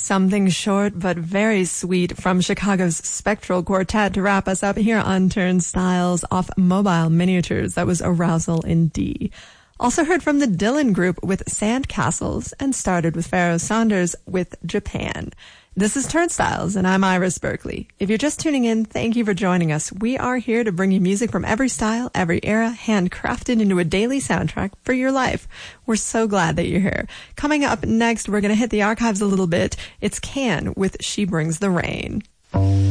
Something short but very sweet from Chicago's Spectral Quartet to wrap us up here on Turnstiles off Mobile Miniatures. That was Arousal in D. Also heard from the Dylan Group with Sandcastles and started with Pharoah Sanders with Japan. This is Turnstiles, and I'm Iris Berkeley. If you're just tuning in, thank you for joining us. We are here to bring you music from every style, every era, handcrafted into a daily soundtrack for your life. We're so glad that you're here. Coming up next, we're going to hit the archives a little bit. It's Can with She Brings the Rain.